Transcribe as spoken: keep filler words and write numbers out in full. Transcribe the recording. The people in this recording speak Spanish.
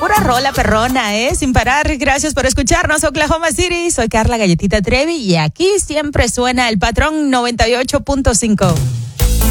pura rola perrona, ¿eh? Sin parar. Gracias por escucharnos, Oklahoma City. Soy Carla Galletita Trevi y aquí siempre suena el Patrón noventa y ocho punto cinco.